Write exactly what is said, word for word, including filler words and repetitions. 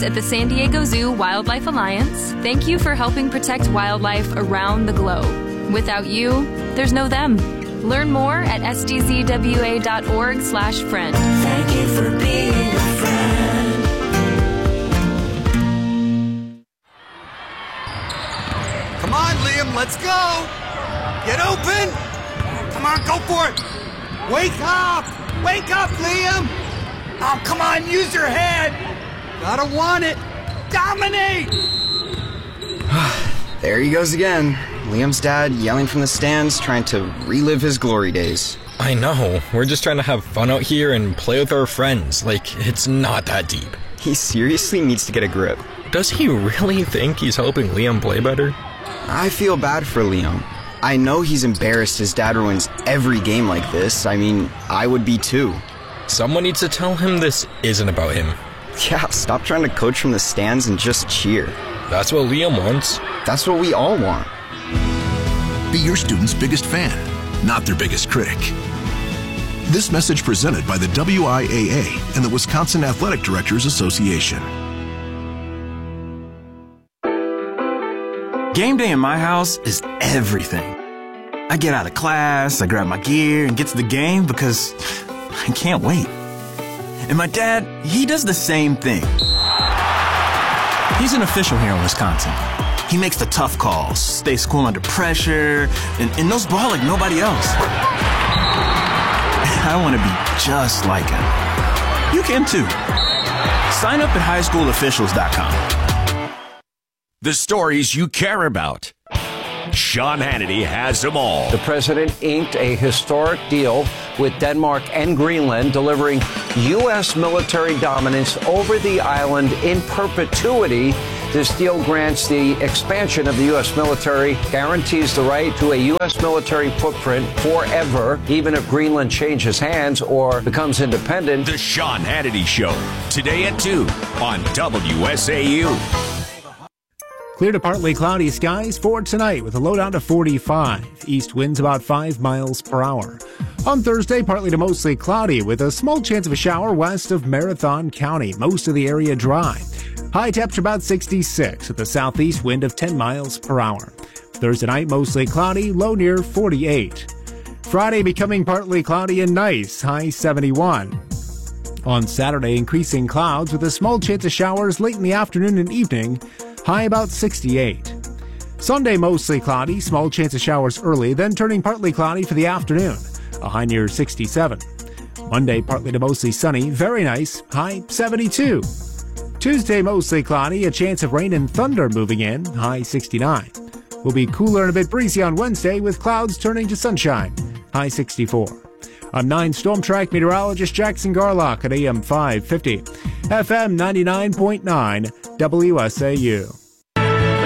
friends at the San Diego Zoo Wildlife Alliance, thank you for helping protect wildlife around the globe. Without you, there's no them. Learn more at s d z w a dot org slash friend. Thank you for being a friend. Come on, Liam, let's go. Get open. Come on, go for it. Wake up. Wake up, Liam. Oh, come on, use your head. Gotta want it. Dominate. There he goes again. Liam's dad yelling from the stands, trying to relive his glory days. I know. We're just trying to have fun out here and play with our friends. Like, it's not that deep. He seriously needs to get a grip. Does he really think he's helping Liam play better? I feel bad for Liam. I know he's embarrassed his dad ruins every game like this. I mean, I would be too. Someone needs to tell him this isn't about him. Yeah, stop trying to coach from the stands and just cheer. That's what Liam wants. That's what we all want. Be your student's biggest fan, not their biggest critic. This message presented by the W I A A and the Wisconsin Athletic Directors Association. Game day in my house is everything. I get out of class, I grab my gear, and get to the game because I can't wait. And my dad, he does the same thing. He's an official here in Wisconsin. He makes the tough calls, stays cool under pressure, and, and knows ball like nobody else. I want to be just like him. You can too. Sign up at high school officials dot com. The stories you care about. Sean Hannity has them all. The president inked a historic deal with Denmark and Greenland, delivering U S military dominance over the island in perpetuity. This deal grants the expansion of the U S military, guarantees the right to a U S military footprint forever, even if Greenland changes hands or becomes independent. The Sean Hannity Show, today at two on W S A U. Clear to partly cloudy skies for tonight with a low down to forty-five. East winds about five miles per hour. On Thursday, partly to mostly cloudy with a small chance of a shower west of Marathon County. Most of the area dry. High temperature about sixty-six with a southeast wind of ten miles per hour. Thursday night, mostly cloudy, low near forty-eight. Friday becoming partly cloudy and nice, high seventy-one. On Saturday, increasing clouds with a small chance of showers late in the afternoon and evening, high about sixty-eight. Sunday, mostly cloudy, small chance of showers early, then turning partly cloudy for the afternoon, a high near sixty-seven. Monday, partly to mostly sunny, very nice, high seventy-two. Tuesday, mostly cloudy, a chance of rain and thunder moving in, high sixty-nine. Will be cooler and a bit breezy on Wednesday with clouds turning to sunshine, high sixty-four. I'm nine Storm Track meteorologist Jackson Garlock at A M five fifty, F M ninety-nine point nine W S A U.